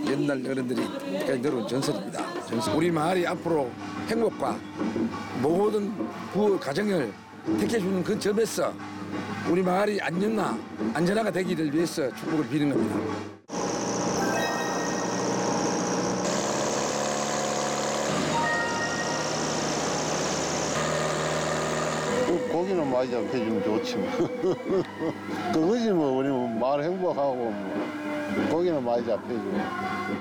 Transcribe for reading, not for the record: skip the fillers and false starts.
옛날 어른들이 들어온 전설입니다. 우리 마을이 앞으로 행복과 모든 부부 가정을 택해주는 그 점에서 우리 마을이 안전화가 되기를 위해서 축복을 비는 겁니다. 고기는 많이 잡혀주면 좋지 뭐. 그거지 뭐. 우리 마을 행복하고 뭐. 고기는 많이 잡혀주고.